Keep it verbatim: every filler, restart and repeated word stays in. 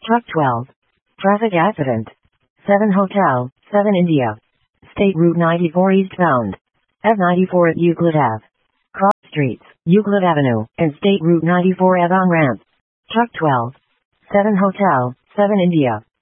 Truck twelve. Traffic accident. seven Hotel, seven India. State Route ninety-four eastbound. F ninety-four at Euclid Avenue. Cross streets, Euclid Avenue, and State Route ninety-four at on ramp. Truck twelve. seven Hotel, seven India.